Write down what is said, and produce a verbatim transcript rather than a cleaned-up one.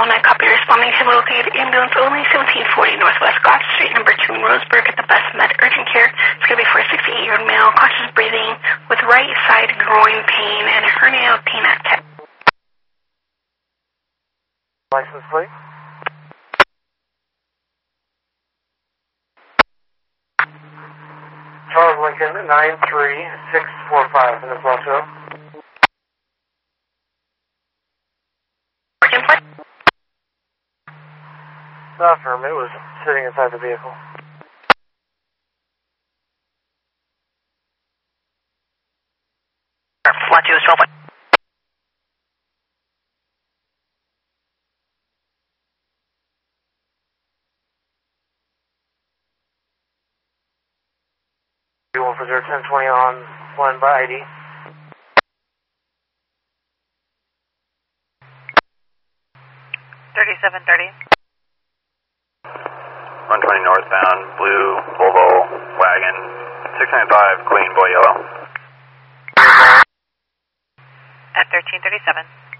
all night copy responding to located ambulance only seventeen forty Northwest Scott Street, number two in Roseburg at the Best Med Urgent Care. It's going to be for a sixty-eight-year-old male, conscious breathing with right side groin pain and hernia pain at ten. License plate. Charles Lincoln nine three six four five in the Plateau. Not firm, it was sitting inside the vehicle. Flat two is twelve. one for zero ten twenty on one by I D. thirty-seven thirty. one twenty northbound, blue Volvo wagon, six ninety-five, clean boy yellow. At thirteen thirty-seven.